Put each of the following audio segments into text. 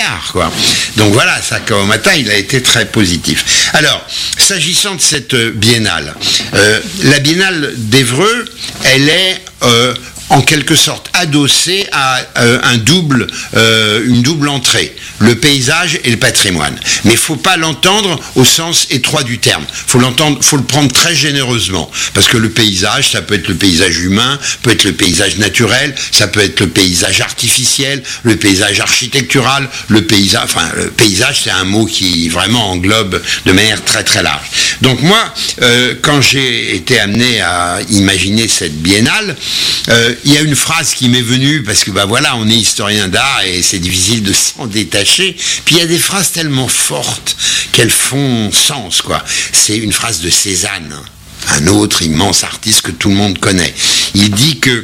quoi. Donc voilà, Sakamata, il a été très positif. Alors, s'agissant de cette biennale, la biennale d'Évreux, elle est en quelque sorte adossée à une double entrée, le paysage et le patrimoine. Mais il ne faut pas l'entendre au sens étroit du terme. Faut le prendre très généreusement. Parce que le paysage, ça peut être le paysage humain, peut être le paysage naturel, ça peut être le paysage artificiel, le paysage architectural, le paysage, c'est un mot qui vraiment englobe de manière très très large. Donc moi, quand j'ai été amené à imaginer cette biennale, il y a une phrase qui m'est venue, parce que voilà, on est historien d'art et c'est difficile de s'en détacher, puis il y a des phrases tellement fortes qu'elles font sens, quoi. C'est une phrase de Cézanne, un autre immense artiste que tout le monde connaît. Il dit que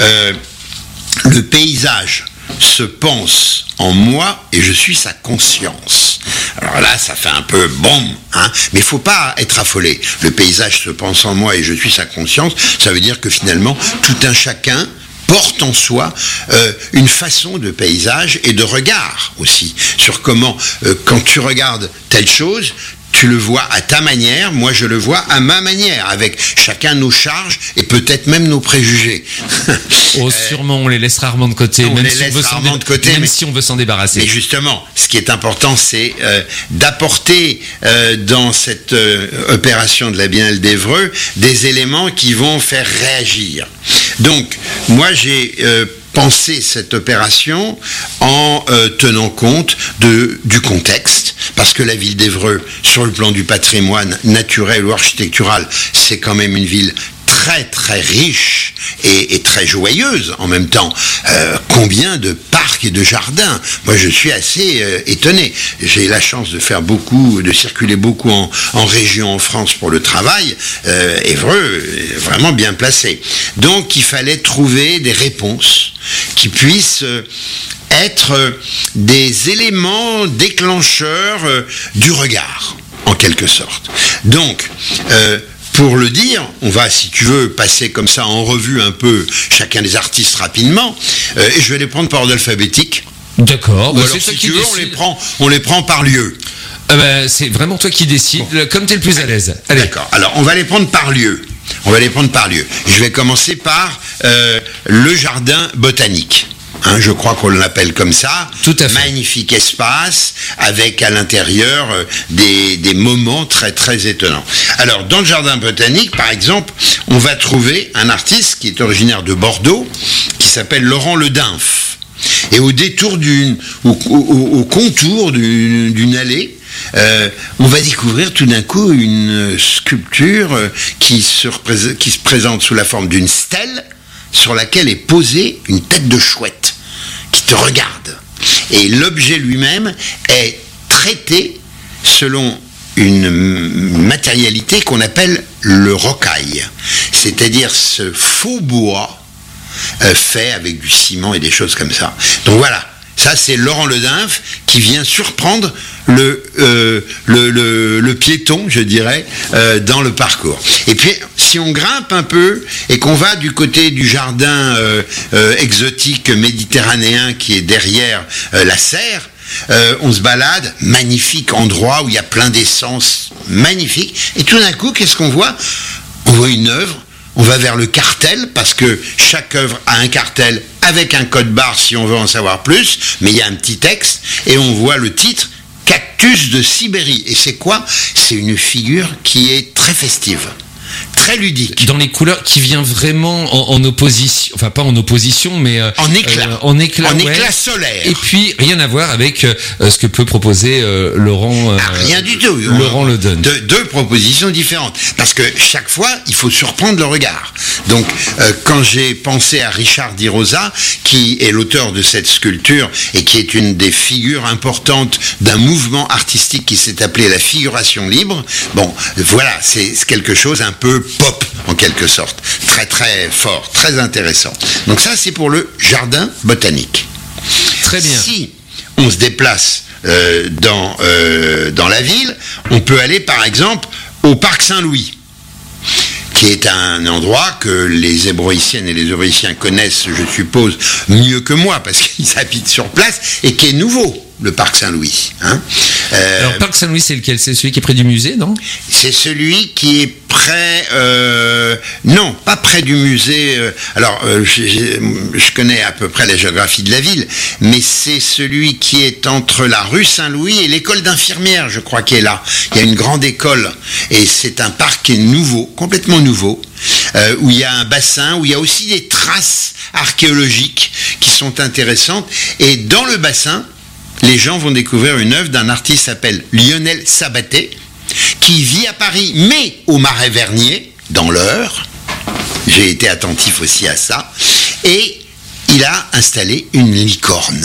le paysage se pense en moi et je suis sa conscience. Alors là, ça fait un peu boum, hein, mais il ne faut pas être affolé. Le paysage se pense en moi et je suis sa conscience, ça veut dire que finalement, tout un chacun porte en soi une façon de paysage et de regard aussi, sur comment, quand tu regardes telle chose, tu le vois à ta manière, moi je le vois à ma manière, avec chacun nos charges et peut-être même nos préjugés. Sûrement, on les laisse rarement de côté, même si on veut s'en débarrasser. Mais justement, ce qui est important, c'est d'apporter dans cette opération de la Biennale d'Évreux des éléments qui vont faire réagir. Donc, moi j'ai penser cette opération en tenant compte du contexte, parce que la ville d'Évreux, sur le plan du patrimoine naturel ou architectural, c'est quand même une ville très très riche et très joyeuse en même temps. Combien de parcs et de jardins. Moi je suis assez étonné. J'ai la chance de circuler beaucoup en région en France pour le travail. Évreux est vraiment bien placé. Donc il fallait trouver des réponses qui puissent être des éléments déclencheurs du regard, en quelque sorte. Donc, pour le dire, on va, si tu veux, passer comme ça en revue un peu chacun des artistes rapidement, et je vais les prendre par ordre alphabétique. D'accord. Ou alors, si tu veux, on les prend par lieu. C'est vraiment toi qui décides, comme tu es le plus à l'aise. Allez. D'accord. Alors, on va les prendre par lieu. Je vais commencer par le jardin botanique. Je crois qu'on l'appelle comme ça. Tout à fait. Magnifique espace, avec à l'intérieur des moments très très étonnants. Alors, dans le jardin botanique, par exemple, on va trouver un artiste qui est originaire de Bordeaux, qui s'appelle Laurent Le Dynf. Et au détour au contour d'une allée, on va découvrir tout d'un coup une sculpture qui se présente sous la forme d'une stèle sur laquelle est posée une tête de chouette qui te regarde. Et l'objet lui-même est traité selon une matérialité qu'on appelle le rocaille, c'est-à-dire ce faux bois fait avec du ciment et des choses comme ça. Donc voilà. Ça, c'est Laurent Le Dynf qui vient surprendre le piéton, je dirais, dans le parcours. Et puis, si on grimpe un peu et qu'on va du côté du jardin exotique méditerranéen qui est derrière la serre, on se balade, magnifique endroit où il y a plein d'essences magnifiques. Et tout d'un coup, qu'est-ce qu'on voit ? On voit une œuvre. On va vers le cartel, parce que chaque œuvre a un cartel avec un code barre si on veut en savoir plus, mais il y a un petit texte, et on voit le titre « Cactus de Sibérie ». Et c'est quoi ? C'est une figure qui est très festive, très ludique. Dans les couleurs, qui vient vraiment en opposition, enfin pas en opposition, mais en éclat. En éclat solaire. Et puis, rien à voir avec ce que peut proposer Laurent. Rien du tout. Laurent Le Dynf. Deux propositions différentes. Parce que chaque fois, il faut surprendre le regard. Donc, quand j'ai pensé à Richard Di Rosa, qui est l'auteur de cette sculpture et qui est une des figures importantes d'un mouvement artistique qui s'est appelé la figuration libre, bon, voilà, c'est quelque chose un peu pop, en quelque sorte. Très très fort, très intéressant. Donc ça, c'est pour le jardin botanique. Très bien. Si on se déplace dans la ville, on peut aller par exemple au Parc Saint-Louis, qui est un endroit que les Hébroïciennes et les Hébroïciens connaissent, je suppose, mieux que moi, parce qu'ils habitent sur place, et qui est nouveau. le parc Saint-Louis. Alors, parc Saint-Louis, c'est lequel? C'est celui qui est près du musée, non? C'est celui qui est près... non, pas près du musée. Je connais à peu près la géographie de la ville, mais c'est celui qui est entre la rue Saint-Louis et l'école d'infirmières, je crois, qui est là. Il y a une grande école, et c'est un parc qui est nouveau, complètement nouveau, où il y a un bassin, où il y a aussi des traces archéologiques qui sont intéressantes, et dans le bassin, les gens vont découvrir une œuvre d'un artiste qui s'appelle Lionel Sabaté, qui vit à Paris, mais au Marais-Vernier, dans l'Eure. J'ai été attentif aussi à ça. Et il a installé une licorne.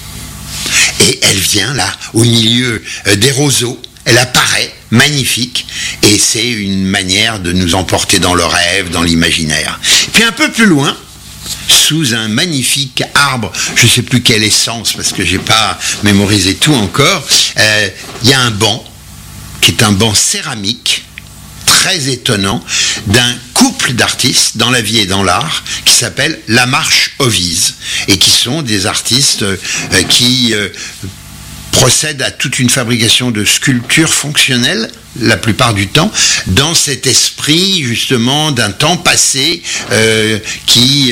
Et elle vient là, au milieu des roseaux. Elle apparaît magnifique. Et c'est une manière de nous emporter dans le rêve, dans l'imaginaire. Puis un peu plus loin, sous un magnifique arbre, je ne sais plus quelle essence, parce que je n'ai pas mémorisé tout encore, il y a un banc, qui est un banc céramique, très étonnant, d'un couple d'artistes dans la vie et dans l'art, qui s'appelle La Marche Ovise, et qui sont des artistes qui procèdent à toute une fabrication de sculptures fonctionnelles, la plupart du temps, dans cet esprit justement d'un temps passé qui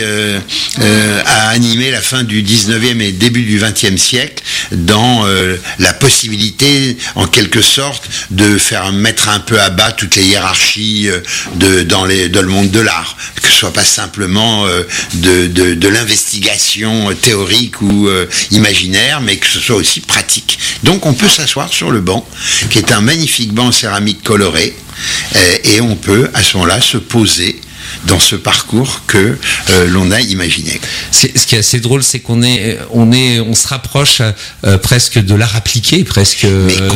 a animé la fin du 19e et début du 20e siècle, dans la possibilité en quelque sorte de faire mettre un peu à bas toutes les hiérarchies dans le monde de l'art, que ce soit pas simplement de l'investigation théorique ou imaginaire, mais que ce soit aussi pratique. Donc on peut s'asseoir sur le banc, qui est un magnifique banc céramique coloré, et on peut à ce moment-là se poser dans ce parcours que l'on a imaginé. Ce qui est assez drôle, c'est qu'on se rapproche presque de l'art appliqué, presque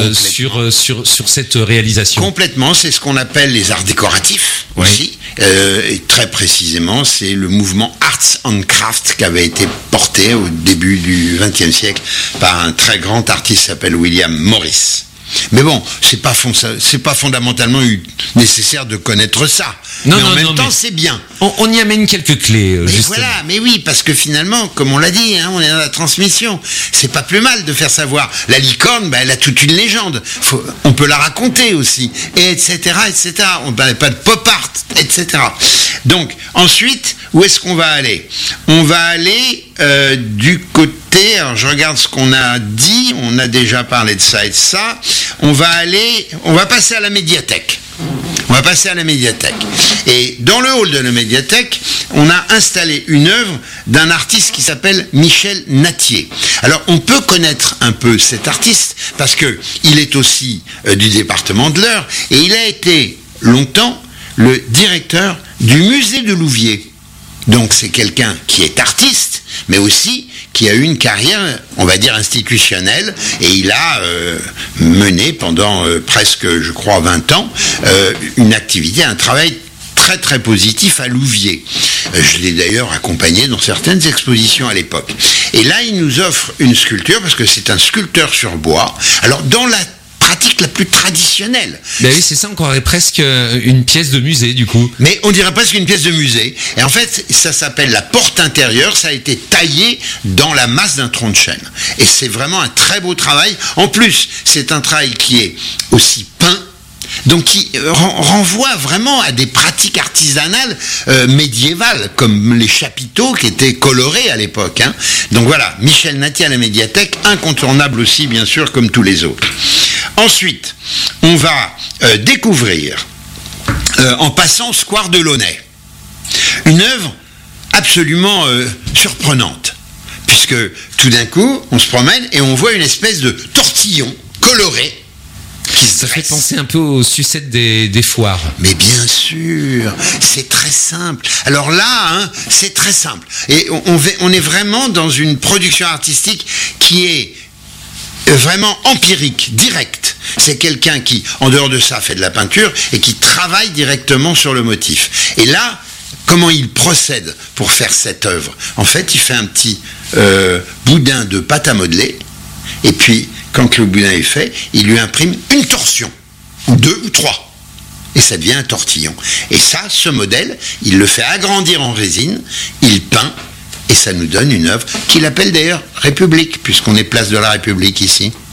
sur cette réalisation. Complètement, c'est ce qu'on appelle les arts décoratifs aussi. Et très précisément, c'est le mouvement Arts and Crafts qui avait été porté au début du XXe siècle par un très grand artiste qui s'appelle William Morris. Mais bon, c'est pas fondamentalement nécessaire de connaître ça. Mais en même temps, c'est bien. On y amène quelques clés, mais justement. Voilà, mais oui, parce que finalement, comme on l'a dit, on est dans la transmission. C'est pas plus mal de faire savoir. La licorne, elle a toute une légende. On peut la raconter aussi, et etc., etc. On ne parle pas de pop art, etc. Donc, ensuite, où est-ce qu'on va aller? On va aller du côté, alors je regarde ce qu'on a dit, on a déjà parlé de ça et de ça, on va passer à la médiathèque. Et dans le hall de la médiathèque, on a installé une œuvre d'un artiste qui s'appelle Michel Nattier. Alors, on peut connaître un peu cet artiste, parce qu'il est aussi du département de l'Eure, et il a été longtemps le directeur du musée de Louviers. Donc c'est quelqu'un qui est artiste, mais aussi qui a eu une carrière, on va dire, institutionnelle, et il a mené pendant presque, je crois, 20 ans, une activité, un travail très très positif à Louviers. Je l'ai d'ailleurs accompagné dans certaines expositions à l'époque. Et là, il nous offre une sculpture, parce que c'est un sculpteur sur bois. Alors, dans la pratique la plus traditionnelle. Ben oui, c'est ça, on croirait presque une pièce de musée, du coup. Mais on dirait presque une pièce de musée. Et en fait, ça s'appelle la porte intérieure. Ça a été taillé dans la masse d'un tronc de chêne. Et c'est vraiment un très beau travail. En plus, c'est un travail qui est aussi peint, donc qui renvoie vraiment à des pratiques artisanales médiévales, comme les chapiteaux qui étaient colorés à l'époque. Donc voilà, Michel Nattier à la médiathèque, incontournable aussi, bien sûr, comme tous les autres. Ensuite, on va découvrir, en passant Square de Launay, une œuvre absolument surprenante, puisque tout d'un coup, on se promène et on voit une espèce de tortillon coloré. Ça fait penser un peu aux sucettes des foires. Mais bien sûr, c'est très simple. Alors là, c'est très simple. Et on est vraiment dans une production artistique qui est vraiment empirique, directe. C'est quelqu'un qui, en dehors de ça, fait de la peinture et qui travaille directement sur le motif. Et là, comment il procède pour faire cette œuvre? En fait, il fait un petit boudin de pâte à modeler, et puis, quand le boudin est fait, il lui imprime une torsion, ou 2 ou 3, et ça devient un tortillon. Et ça, ce modèle, il le fait agrandir en résine, il peint, et ça nous donne une œuvre qu'il appelle d'ailleurs République, puisqu'on est place de la République ici.